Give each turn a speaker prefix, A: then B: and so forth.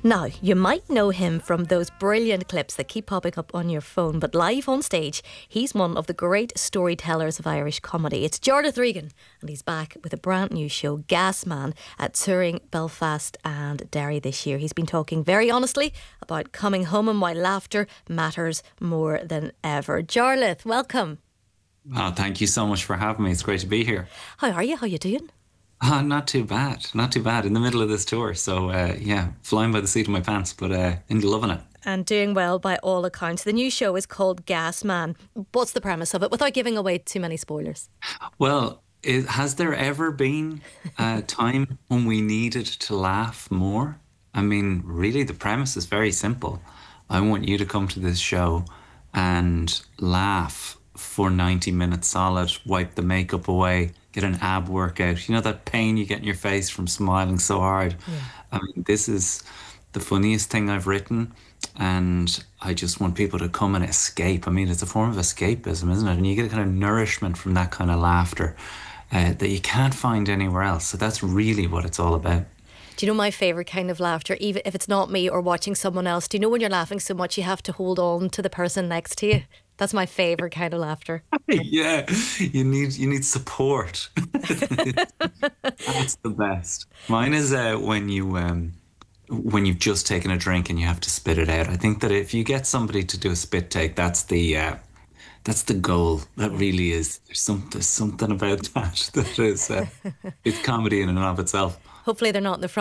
A: Now, you might know him from those brilliant clips that keep popping up on your phone, but live on stage, he's one of the great storytellers of Irish comedy. It's Jarlath Regan, and he's back with a brand new show, Gas Man, at Turing, Belfast and Derry this year. He's been talking very honestly about coming home and why laughter matters more than ever. Jarlath, welcome.
B: Oh, thank you so much for having me. It's great to be here.
A: How are you? How you doing?
B: Not too bad. Not too bad. In the middle of this tour. So, yeah, flying by the seat of my pants, but loving it.
A: And doing well by all accounts. The new show is called Gas Man. What's the premise of it, without giving away too many spoilers?
B: Well, has there ever been a time when we needed to laugh more? I mean, really, the premise is very simple. I want you to come to this show and laugh for 90 minutes solid, wipe the makeup away, get an ab workout. You know that pain you get in your face from smiling so hard?
A: Yeah.
B: I mean, this is the funniest thing I've written, and I just want people to come and escape. I mean, it's a form of escapism, isn't it? And you get a kind of nourishment from that kind of laughter that you can't find anywhere else. So that's really what it's all about.
A: Do you know my favourite kind of laughter, even if it's not me or watching someone else? Do you know when you're laughing so much you have to hold on to the person next to you? That's my favourite kind of laughter.
B: Yeah, you need support. That's the best. Mine is when you've just taken a drink and you have to spit it out. I think that if you get somebody to do a spit take, that's the goal. That really is. There's something about that that is it's comedy in and of itself.
A: Hopefully they're not in the front